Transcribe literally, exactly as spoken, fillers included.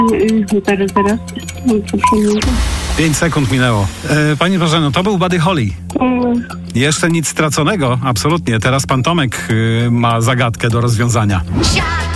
Yy, zaraz, zaraz. Pięć sekund minęło. E, Pani Bożeno, to był Buddy Holly. Yy, Jeszcze nic straconego, absolutnie. Teraz pan Tomek y, ma zagadkę do rozwiązania. Siadaj!